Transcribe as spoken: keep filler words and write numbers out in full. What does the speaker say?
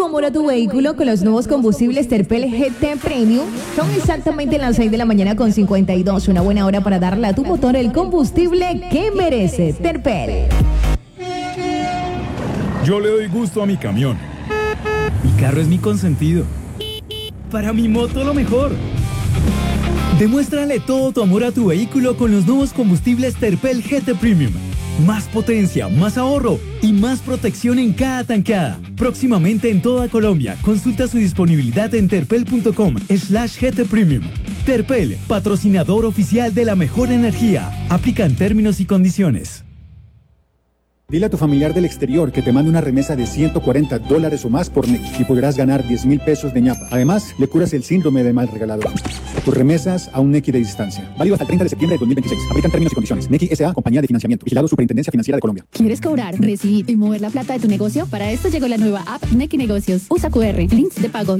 tu amor a tu vehículo con los nuevos combustibles Terpel G T Premium. Son exactamente las seis de la mañana con cincuenta y dos. Una buena hora para darle a tu motor el combustible que merece. Terpel. Yo le doy gusto a mi camión. Mi carro es mi consentido. Para mi moto lo mejor. Demuéstrale todo tu amor a tu vehículo con los nuevos combustibles Terpel G T Premium. Más potencia, más ahorro y más protección en cada tankada. Próximamente en toda Colombia. Consulta su disponibilidad en terpel.com slash GT Premium. Terpel, patrocinador oficial de la mejor energía. Aplican términos y condiciones. Dile a tu familiar del exterior que te mande una remesa de ciento cuarenta dólares o más por Nequi y podrás ganar diez mil pesos de ñapa. Además, le curas el síndrome de mal regalador. Tus remesas a un Nequi de distancia. Válido hasta el treinta de septiembre de dos mil veintiséis. Aplican términos y condiciones. Nequi S A, compañía de financiamiento. Vigilado Superintendencia Financiera de Colombia. ¿Quieres cobrar, recibir y mover la plata de tu negocio? Para esto llegó la nueva app Nequi Negocios. Usa Q R, links de pago